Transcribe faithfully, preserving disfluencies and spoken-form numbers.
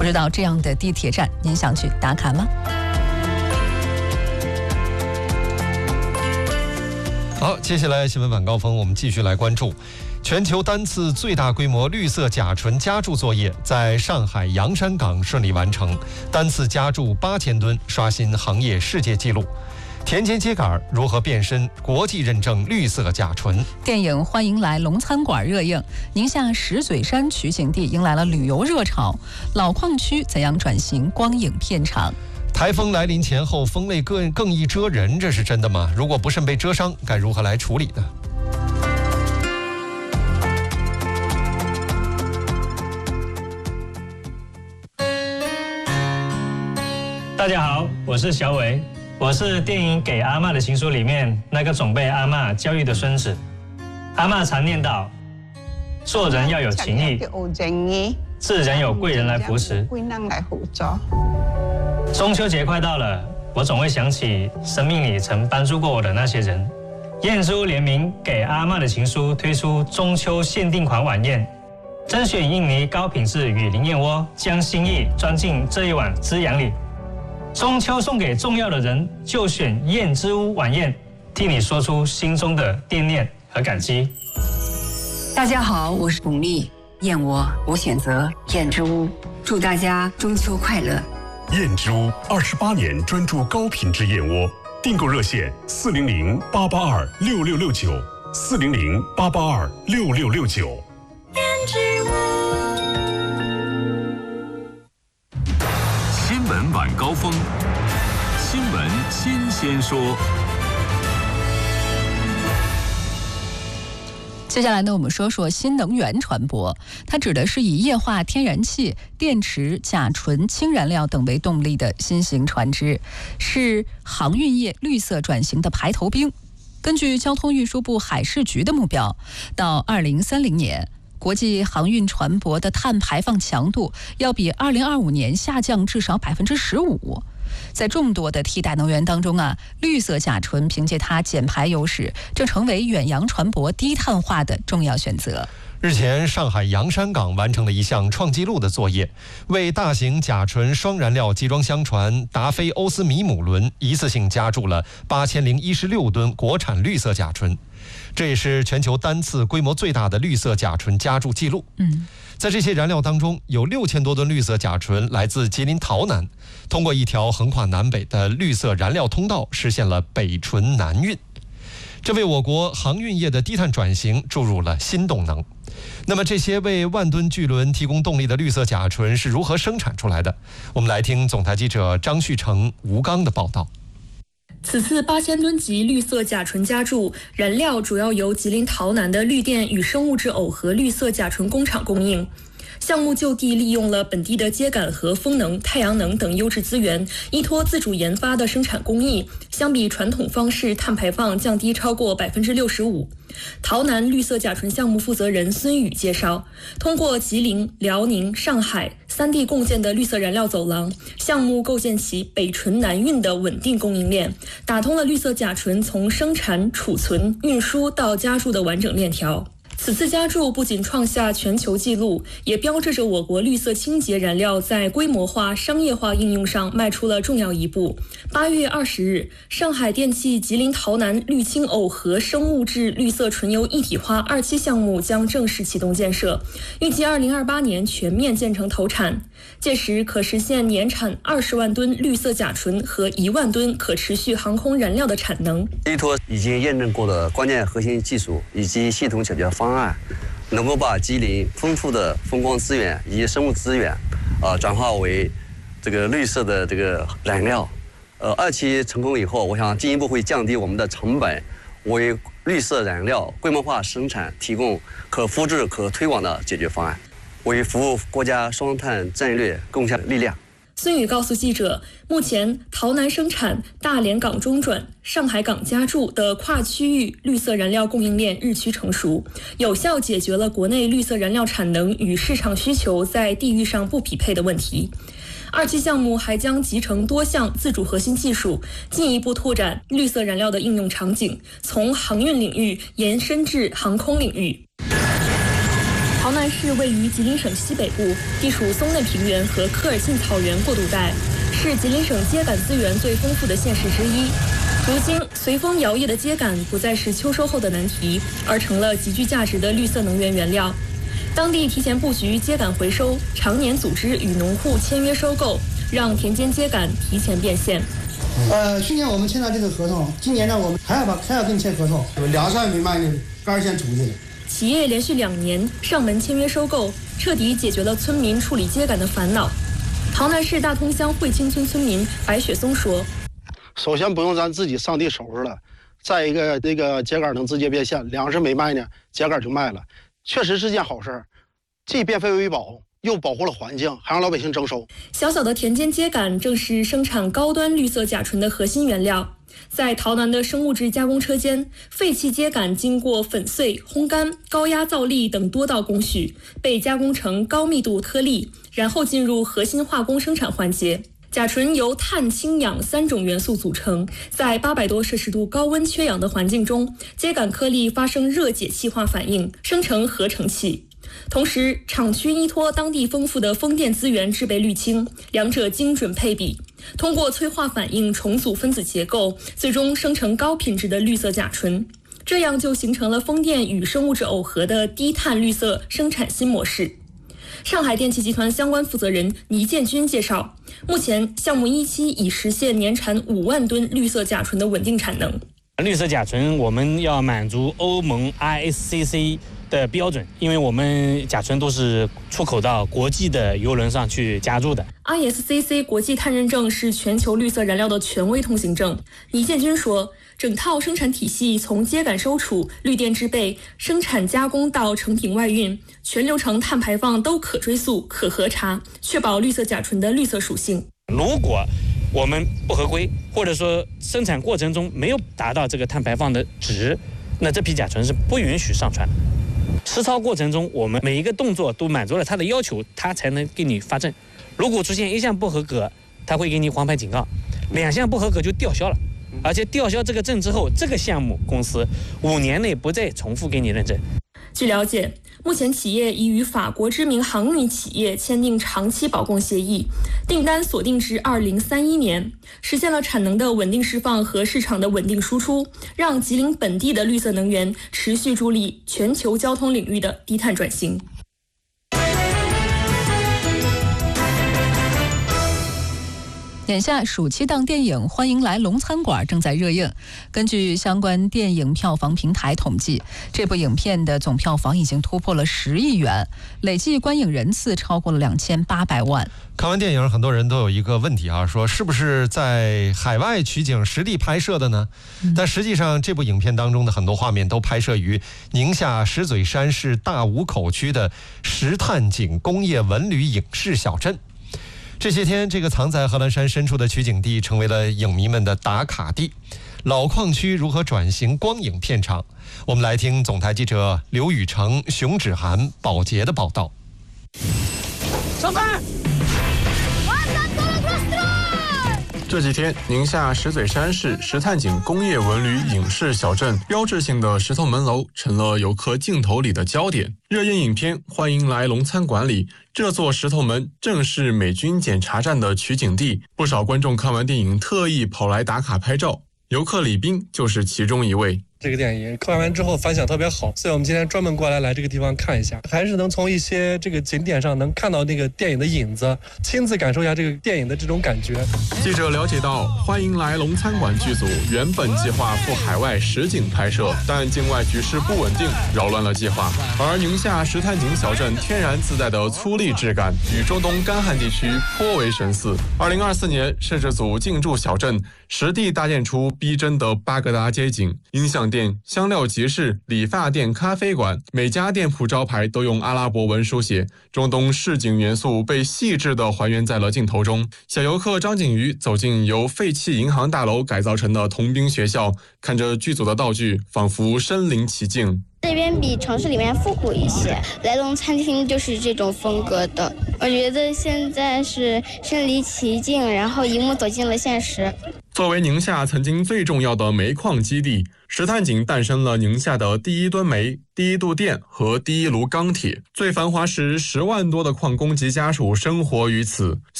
不知道这样的地铁站您想去打卡吗？ 好，接下来新闻晚高峰，我们继续来关注全球单次最大规模绿色甲醇加注作业在上海洋山港顺利完成，单次加注八千吨，刷新行业世界纪录。田间秸秆如何变身国际认证绿色甲醇？ 电影《欢迎来龙餐馆》热映，宁夏石嘴山取景地迎来了旅游热潮。老矿区怎样转型光影片场？ 台风来临前后，风类更更易蛰人，这是真的吗？如果不慎被蛰伤，该如何来处理呢？ 大家好，我是小伟，我是电影《给阿嬷的情书》里面那个总被阿嬷教育的孙子。阿嬷常念叨：做人要有情义，自然有贵人来扶持。中秋节快到了，我总会想起生命里曾帮助过我的那些人。燕之屋联名《给阿嬷的情书》推出中秋限定款晚宴，甄选印尼高品质雨林燕窝，将心意装进这一碗滋养里。中秋送给重要的人，就选燕之屋晚宴，替你说出心中的惦念和感激。 大家好，我是巩俐，燕窝我选择燕之屋，祝大家中秋快乐。 燕之屋二十八年专注高品质燕窝，订购热线四零零八八二六六六九，四零零八八二六六六九。 燕之屋。 新闻晚高峰，新闻新鲜说。 接下来呢，我们说说新能源船舶，它指的是以液化天然气、电池、甲醇、氢燃料等为动力的新型船只，是航运业绿色转型的排头兵。根据交通运输部海事局的目标，到二零三零年，国际航运船舶的碳排放强度要比二零二五年下降至少百分之十五。在众多的替代能源当中啊，绿色甲醇凭借它减排优势，正成为远洋船舶低碳化的重要选择。 日前，上海洋山港完成了一项创纪录的作业，为大型甲醇双燃料集装箱船达菲欧斯米姆轮一次性加注了八千零一十六吨国产绿色甲醇，这也是全球单次规模最大的绿色甲醇加注记录。 嗯， 在这些燃料当中，有六千多吨绿色甲醇来自吉林洮南，通过一条横跨南北的绿色燃料通道，实现了北醇南运。这为我国航运业的低碳转型注入了新动能。那么这些为万吨巨轮提供动力的绿色甲醇是如何生产出来的？我们来听总台记者张旭成、吴刚的报道。 此次八千吨级绿色甲醇加注燃料主要由吉林洮南的绿电与生物质耦合绿色甲醇工厂供应。项目就地利用了本地的秸秆和风能、太阳能等优质资源，依托自主研发的生产工艺，相比传统方式，碳排放降低超过百分之六十五。洮南绿色甲醇项目负责人孙宇介绍，通过吉林、辽宁、上海三地共建的绿色燃料走廊，项目构建起北醇南运的稳定供应链，打通了绿色甲醇从生产、储存、运输到加注的完整链条。此次加注不仅创下全球纪录，也标志着我国绿色清洁燃料在规模化、商业化应用上迈出了重要一步。八月二十日，上海电气吉林洮南绿氢耦合生物质绿色纯油一体化二期项目将正式启动建设，预计二零二八年全面建成投产。届时可实现年产二十万吨绿色甲醇和一万吨可持续航空燃料的产能。 依托已经验证过的关键核心技术以及系统解决方案，能够把吉林丰富的风光资源以及生物资源，呃，转化为这个绿色的这个燃料。呃，二期成功以后，我想进一步会降低我们的成本，为绿色燃料规模化生产提供可复制、可推广的解决方案，为服务国家双碳战略贡献力量。 孙宇告诉记者，目前洮南生产、大连港中转、上海港加注的跨区域绿色燃料供应链日趋成熟，有效解决了国内绿色燃料产能与市场需求在地域上不匹配的问题。二期项目还将集成多项自主核心技术，进一步拓展绿色燃料的应用场景，从航运领域延伸至航空领域。 洮南市位于吉林省西北部，地处松嫩平原和科尔沁草原过渡带，是吉林省秸秆资源最丰富的县市之一。如今，随风摇曳的秸秆不再是秋收后的难题，而成了极具价值的绿色能源原料。当地提前布局秸秆回收，常年组织与农户签约收购，让田间秸秆提前变现。 呃，去年我们签了这个合同，今年呢，我们还要把还要跟签合同，两三米卖的杆线出去。 企业连续两年上门签约收购，彻底解决了村民处理秸秆的烦恼。洮南市大通乡汇清村村民白雪松说：“ 首先不用咱自己上地收拾了，再一个这个秸秆能直接变现，粮食没卖呢，秸秆就卖了，确实是件好事儿，既变废为宝，又保护了环境，还让老百姓增收。” 小小的田间秸秆正是生产高端绿色甲醇的核心原料。在洮南的生物质加工车间，废弃秸秆经过粉碎、烘干、高压造粒等多道工序，被加工成高密度颗粒，然后进入核心化工生产环节。甲醇由碳、氢、氧三种元素组成，在八百多摄氏度高温缺氧的环境中，秸秆颗粒发生热解气化反应，生成合成气。同时，厂区依托当地丰富的风电资源制备氯氢，两者精准配比，通过催化反应重组分子结构，最终生成高品质的绿色甲醇。这样就形成了风电与生物质耦合的低碳绿色生产新模式。上海电气集团相关负责人倪建军介绍，目前项目一期已实现年产五万吨绿色甲醇的稳定产能。 绿色甲醇我们要满足欧盟 I S C C 的标准，因为我们甲醇都是出口到国际的邮轮上去加注的。 I S C C 国际碳认证是全球绿色燃料的权威通行证。倪建军说，整套生产体系从秸秆收储、绿电制备、生产加工到成品外运，全流程碳排放都可追溯、可核查，确保绿色甲醇的绿色属性。 如果我们不合规，或者说生产过程中没有达到这个碳排放的值，那这批甲醇是不允许上传的。实操过程中，我们每一个动作都满足了它的要求，它才能给你发证。如果出现一项不合格，它会给你黄牌警告；两项不合格就吊销了。而且吊销这个证之后，这个项目公司五年内不再重复给你认证。 据了解，目前企业已与法国知名航运企业签订长期保供协议，订单锁定至二零三一年，实现了产能的稳定释放和市场的稳定输出，让吉林本地的绿色能源持续助力全球交通领域的低碳转型。 眼下暑期档电影《欢迎来龙餐馆》正在热映。根据相关电影票房平台统计，这部影片的总票房已经突破了十亿元，累计观影人次超过了两千八百万。 看完电影，很多人都有一个问题啊，说是不是在海外取景实地拍摄的呢？嗯、但实际上，这部影片当中的很多画面都拍摄于宁夏石嘴山市大武口区的石炭井工业文旅影视小镇。这些天，这个藏在贺兰山深处的取景地成为了影迷们的打卡地。老矿区如何转型光影片场？我们来听总台记者刘雨成、熊芷涵、宝洁的报道。 上台！ 这几天，宁夏石嘴山市石炭井工业文旅影视小镇标志性的石头门楼成了游客镜头里的焦点。热映影片《欢迎来龙餐馆》里，这座石头门正是美军检查站的取景地，不少观众看完电影特意跑来打卡拍照。游客李斌就是其中一位。 这个电影看完之后反响特别好，所以我们今天专门过来来这个地方看一下，还是能从一些这个景点上能看到那个电影的影子，亲自感受一下这个电影的这种感觉。 记者了解到，欢迎来龙餐馆剧组原本计划赴海外实景拍摄，但境外局势不稳定，扰乱了计划。而宁夏石炭井小镇天然自带的粗砺质感，与中东干旱地区颇为神似。二零二四年，摄制组进驻小镇，实地搭建出逼真的巴格达街景，音响店、香料集市、理发店、咖啡馆，每家店铺招牌都用阿拉伯文书写，中东市井元素被细致地还原在了镜头中。小游客张景瑜走进由废弃银行大楼改造成的童兵学校，看着剧组的道具，仿佛身临其境。 这边比城市里面复古一些，来龙餐厅就是这种风格的。我觉得现在是身临其境，然后一幕走进了现实。 作为宁夏曾经最重要的煤矿基地，石炭井诞生了宁夏的第一吨煤、第一度电和第一炉钢铁。最繁华时，十万多的矿工及家属生活于此。